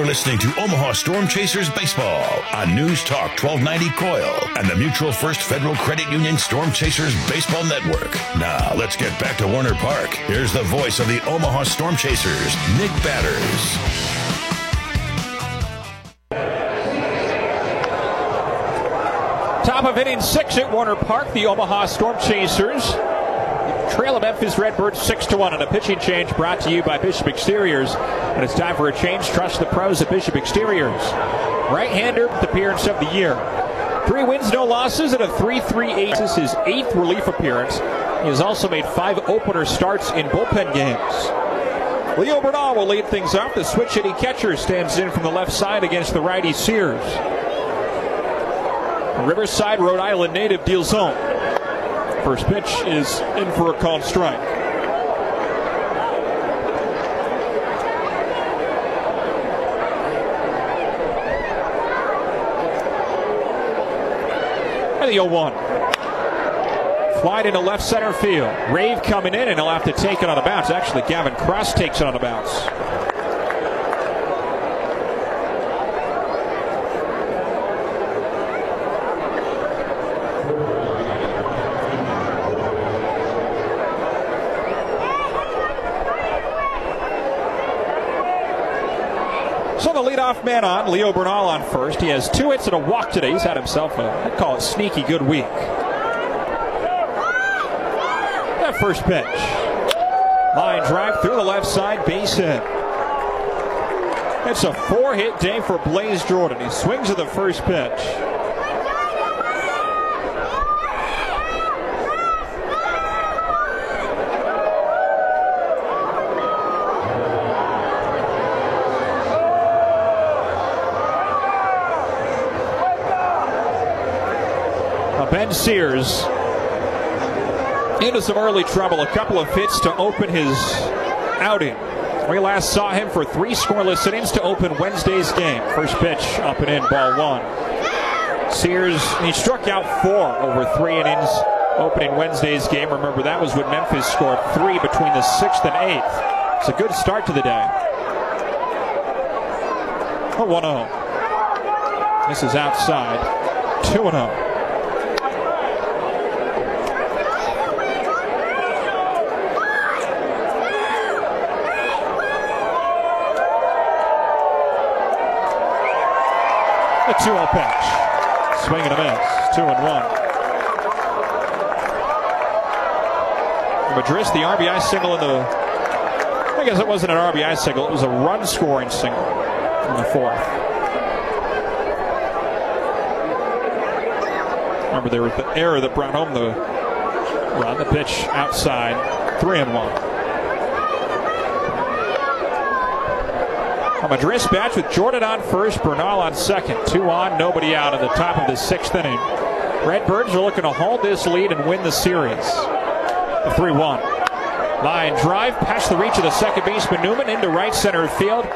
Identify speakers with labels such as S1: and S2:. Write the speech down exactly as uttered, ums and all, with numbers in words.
S1: listening to Omaha Storm Chasers Baseball on News Talk twelve ninety C O I L and the Mutual First Federal Credit Union Storm Chasers Baseball Network. Now, let's get back to Warner Park. Here's the voice of the Omaha Storm Chasers, Nick Batters.
S2: Top of inning six at Warner Park, the Omaha Storm Chasers trail the Memphis Redbirds six to one on a pitching change brought to you by Bishop Exteriors. And it's time for a change. Trust the pros at Bishop Exteriors. Right-hander appearance of the year. Three wins, no losses, and a three three eight. This is his eighth relief appearance. He has also made five opener starts in bullpen games. Leo Bernal will lead things off. The switch-hitting catcher stands in from the left side against the righty Sears. Riverside, Rhode Island native deals home. First pitch is in for a called strike. And the oh one. Fly into left center field. Rave coming in, and he'll have to take it on a bounce. Actually, Gavin Cross takes it on a bounce. So the leadoff man on, Leo Bernal on first. He has two hits and a walk today. He's had himself a, I'd call it, sneaky good week. That first pitch. Line drive through the left side, base hit. It's a four-hit day for Blaze Jordan. He swings at the first pitch. Ben Sears into some early trouble. A couple of hits to open his outing. We last saw him for three scoreless innings to open Wednesday's game. First pitch up and in, ball one. Sears, he struck out four over three innings opening Wednesday's game. Remember, that was when Memphis scored three between the sixth and eighth. It's a good start to the day. A one oh. This is outside. two and oh. The two oh pitch. Swing and a miss. Two and one. Madris, the R B I single in the... I guess it wasn't an R B I single. It was a run-scoring single in the fourth. Remember, there was the error that brought home the run. The pitch outside. Three and one. A Madris batch with Jordan on first, Bernal on second. Two on, nobody out at the top of the sixth inning. Redbirds are looking to hold this lead and win the series. A three one. Line drive past the reach of the second baseman Newman into right center field.